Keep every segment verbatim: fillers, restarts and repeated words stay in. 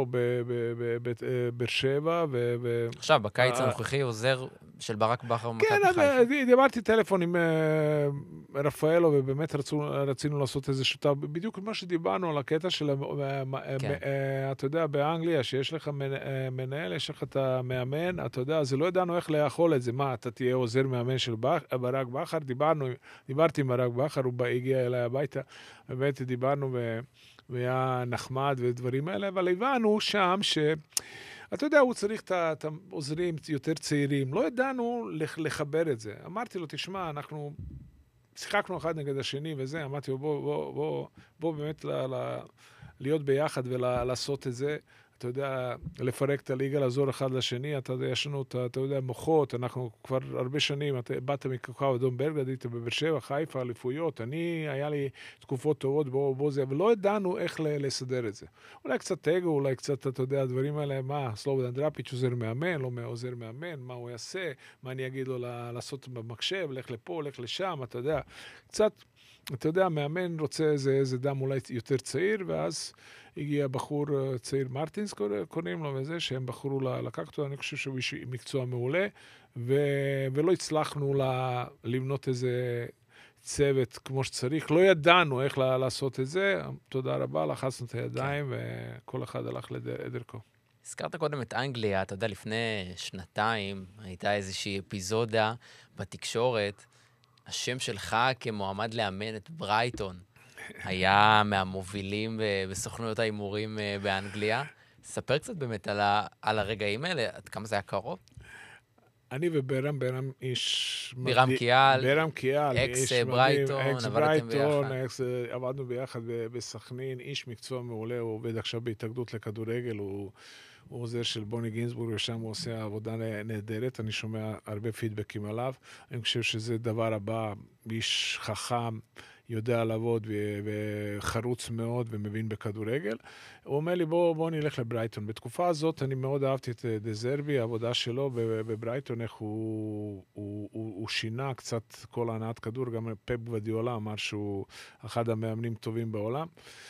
שלו בבאר שבע. עכשיו, בקיץ הנוכחי עוזר של ברק בכר ומכבי כן, חיפה. דיברתי טלפון עם רפאלו, ובאמת רצינו לעשות איזה שותף, בדיוק מה שדיברנו על הקטע של, אתה יודע, באנגליה, שיש לך מנהל, יש לך את המאמן, אתה יודע, זה לא ידענו איך לאכול את זה, מה, אתה תהיה עוזר מאמן של ברק בכר, דיברנו, דיברתי עם ברק בכר, הוא הגיע אליי הביתה, באמת דיברנו והיה נחמד ודברים האלה, אבל הבנו שם ש... אתה יודע, הוא צריך את העוזרים יותר צעירים. לא ידענו לחבר את זה. אמרתי לו, תשמע, אנחנו שיחקנו אחד נגד השני וזה, אמרתי לו, בוא, בוא, בוא, בוא באמת ל, ל, להיות ביחד ולעשות את זה. אתה יודע, לפרק את הליגה, לעזור אחד לשני, אתה יודע, יש לנו, אתה, אתה יודע, מוחות, אנחנו כבר הרבה שנים, אתה באת מכוכב אדום בלגרד, היית בבאר שבע, חיפה, אליפויות, אני, היה לי תקופות טובות בו, בו זה, אבל לא ידענו איך לסדר את זה. אולי קצת טגו, אולי קצת, אתה יודע, הדברים האלה, מה, סלובודן דראפיץ' עוזר מאמן, לא עוזר מאמן, מה הוא יעשה, מה אני אגיד לו לעשות במחשב, לך לפה, לך לשם, אתה יודע, קצת, אתה יודע, מאמן רוצה איזה, איזה דם אולי יותר צעיר, ואז הגיע בחור צעיר מרטינס, קוראים לו וזה, שהם בחרו לקחת אותו, אני חושב שהוא איש מקצוע מעולה, ו... ולא הצלחנו לה... לבנות איזה צוות כמו שצריך, לא ידענו איך לה... לעשות את זה, תודה רבה, לחצנו את הידיים, כן. וכל אחד הלך לדרכו. הזכרת קודם את אנגליה, אתה יודע, לפני שנתיים הייתה איזושהי אפיזודה בתקשורת, השם שלך כמועמד לאמן את ברייטון, היה מהמובילים בסוכנויות האימורים באנגליה. ספר קצת באמת על, ה, על הרגעים האלה, עד כמה זה היה קרוב? אני וברם, ברם איש... ברם קיאל, ברם קיאל, אקס ברייטון, אקס ברייטון, אקס, עבדנו ביחד בסכנין, איש מקצוע מעולה, הוא עובד עכשיו בהתאגדות לכדורגל, הוא, הוא עוזר של בוני גינסבורג, ושם הוא עושה עבודה נהדרת, אני שומע הרבה פידבקים עליו, אני חושב שזה דבר הבא, איש חכם, יודע לעבוד וחרוץ מאוד ומבין בכדורגל. הוא אומר לי, בוא, בוא נלך לברייטון. בתקופה הזאת אני מאוד אהבתי את דזרבי, העבודה שלו בברייטון, איך הוא, הוא, הוא, הוא שינה קצת כל הנעת כדור, גם פפ גווארדיולה אמר שהוא אחד המאמנים טובים בעולם,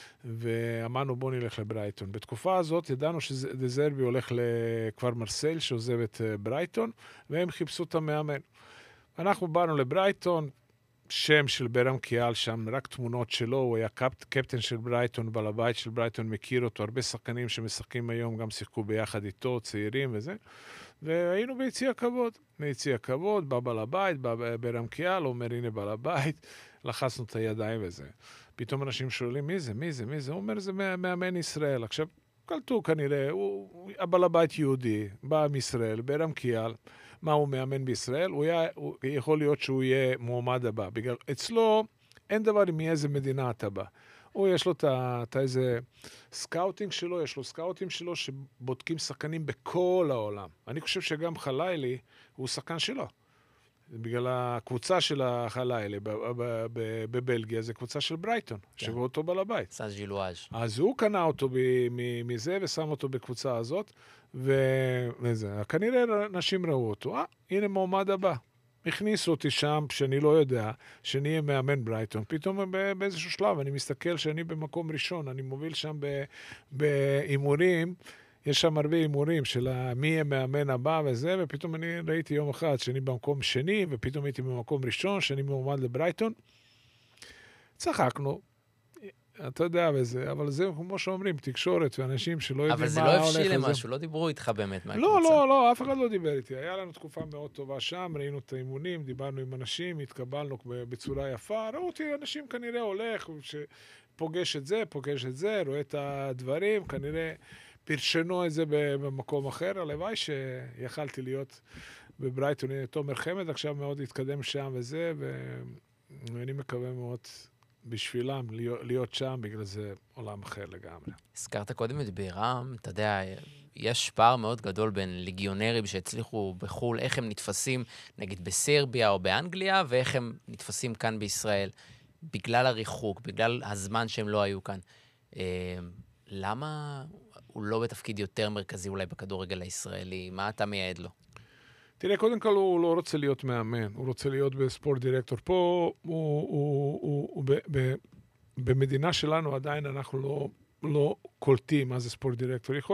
ואמרנו בוא נלך לברייטון. בתקופה הזאת ידענו שדזרבי הולך לכפר מרסייל, שעוזב את ברייטון, והם חיפשו את המאמן. אנחנו באנו לברייטון, שם של ברם קיאל שם, רק תמונות שלו, הוא היה קפ, קפטן של ברייטון, בעל הבית של ברייטון, מכיר אותו, הרבה שחקנים שמשחקים היום גם שיחקו ביחד איתו, צעירים וזה, והיינו ביציע כבוד, ביציע כבוד, בא בעל הבית, בא ברם קיאל, אומר הנה בעל הבית, לחצנו את הידיים וזה. פתאום אנשים שואלים, מי זה, מי זה, מי זה? הוא אומר, זה מאמן ישראל. עכשיו, קלטו כנראה, הוא, הבעל הבית יהודי, בא מישראל, ברם קיאל, מה הוא מאמן בישראל, הוא, היה, הוא יכול להיות שהוא יהיה מועמד הבא. בגלל, אצלו אין דבר עם איזה מדינה אתה בא. הוא יש לו את איזה סקאוטינג שלו, יש לו סקאוטים שלו שבודקים שחקנים בכל העולם. אני חושב שגם חלילי הוא שחקן שלו. בגלל הקבוצה של החלילי בבלגיה, זה קבוצה של ברייטון, שבו אותו בעל הבית. סאז ג'ילואז'. אז הוא קנה אותו מזה ושם אותו בקבוצה הזאת, וזה, כנראה אנשים ראו אותו, אה, הנה מועמד הבא. הכניסו אותי שם, שאני לא יודע, שאני אהיה מאמן ברייטון. פתאום באיזשהו שלב, אני מסתכל שאני במקום ראשון, אני מוביל שם באימורים, יש שם הרבה אימורים של מי יהיה מאמן הבא וזה, ופתאום אני ראיתי יום אחד שאני במקום שני, ופתאום הייתי במקום ראשון, שאני מועמד לברייטון. צחקנו. אתה יודע וזה, אבל זה כמו שאומרים, תקשורת ואנשים שלא יודעים מה הולך. אבל זה לא הבשיל למשהו, לא דיברו איתך באמת מהקבוצה. לא, לא, לא, אף אחד לא דיבר איתי. היה לנו תקופה מאוד טובה שם, ראינו את האימונים, דיברנו עם אנשים, התקבלנו בצורה יפה, ראו אותי, אנשים כנראה הולך, שפוגש את זה, פוגש את זה, רואה את הדברים, כנראה פרשנו את זה במקום אחר, הלוואי שיכלתי להיות בברייטון, תומר חמד עכשיו מאוד התקדם שם וזה, ואני מקווה מאוד בשבילם להיות שם, בגלל זה עולם אחר לגמרי. הזכרת קודם את בירם, אתה יודע, יש פער מאוד גדול בין ליגיונרים שהצליחו בחול, איך הם נתפסים נגיד בסרביה או באנגליה, ואיך הם נתפסים כאן בישראל, בגלל הריחוק, בגלל הזמן שהם לא היו כאן. למה הוא לא בתפקיד יותר מרכזי אולי בכדורגל הישראלי? מה אתה מייעד לו? תראה, קודם כל הוא לא רוצה להיות מאמן, הוא רוצה להיות בספורט דירקטור. פה הוא, הוא, הוא, הוא, ב, ב, במדינה שלנו עדיין אנחנו לא, לא קולטים מה זה ספורט דירקטור. יכול